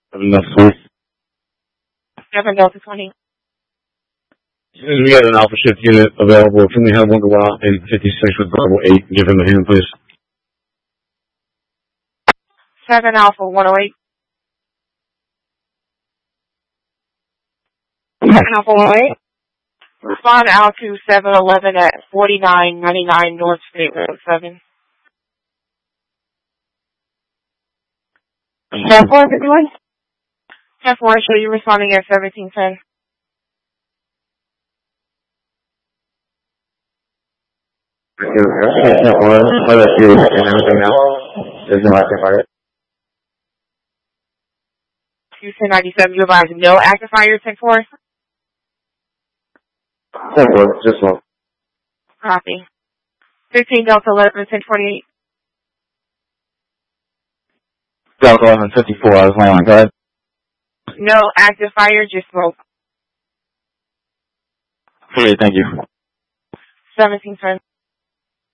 Enough food. 7 Delta 20. We got an Alpha Shift unit available. Can we have one go out in 56 with Bravo 8? Give him a hand, please. 7 Alpha 108. 7 Alpha 108. Respond out to 711 at 4999 North State Road 7. 10-4, 10-4, show you responding at 1710. What about you and everything else? There's no active fire. 21097, you advise no active fire, 10-4. 10-4, just one. Copy. 15 Delta 11, 1028. Delta 11, 54, I was laying on, go ahead. No active fire, just smoke. Great, thank you. 1710.